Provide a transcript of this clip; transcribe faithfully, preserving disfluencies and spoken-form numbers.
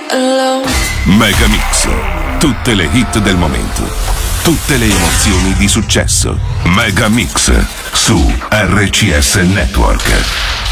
alone. Megamix, tutte le hit del momento, tutte le emozioni di successo. Megamix su R C S Network.